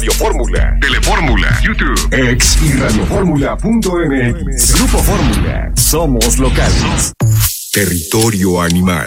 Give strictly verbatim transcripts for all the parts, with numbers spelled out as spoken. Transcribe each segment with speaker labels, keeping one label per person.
Speaker 1: Radio Fórmula, Telefórmula, YouTube, X y radiofórmula punto m x. Grupo Fórmula, somos locales. Territorio animal.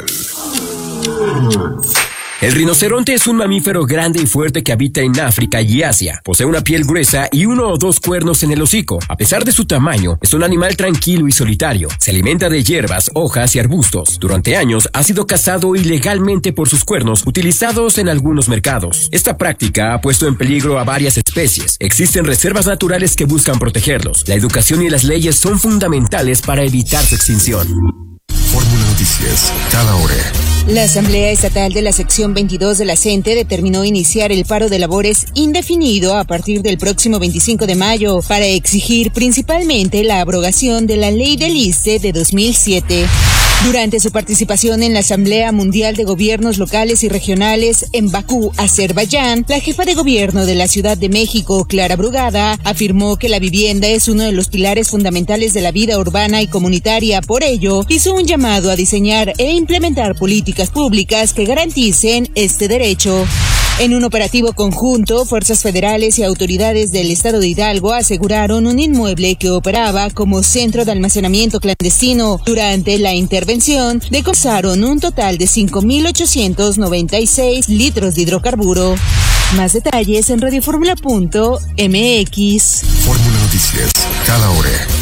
Speaker 2: El rinoceronte es un mamífero grande y fuerte que habita en África y Asia. Posee una piel gruesa y uno o dos cuernos en el hocico. A pesar de su tamaño, es un animal tranquilo y solitario. Se alimenta de hierbas, hojas y arbustos. Durante años ha sido cazado ilegalmente por sus cuernos, utilizados en algunos mercados. Esta práctica ha puesto en peligro a varias especies. Existen reservas naturales que buscan protegerlos. La educación y las leyes son fundamentales para evitar su extinción.
Speaker 1: Fórmula Noticias, cada hora.
Speaker 3: La Asamblea Estatal de la Sección veintidós de la CENTE determinó iniciar el paro de labores indefinido a partir del próximo veinticinco de mayo para exigir principalmente la abrogación de la Ley del I S S S T E de dos mil siete. Durante su participación en la Asamblea Mundial de Gobiernos Locales y Regionales en Bakú, Azerbaiyán, la jefa de gobierno de la Ciudad de México, Clara Brugada, afirmó que la vivienda es uno de los pilares fundamentales de la vida urbana y comunitaria. Por ello, hizo un llamado a diseñar e implementar políticas públicas que garanticen este derecho. En un operativo conjunto, fuerzas federales y autoridades del estado de Hidalgo aseguraron un inmueble que operaba como centro de almacenamiento clandestino. Durante la intervención, decomisaron un total de cinco mil ochocientos noventa y seis litros de hidrocarburo. Más detalles en radiofórmula punto m x.
Speaker 1: Fórmula Noticias, cada hora.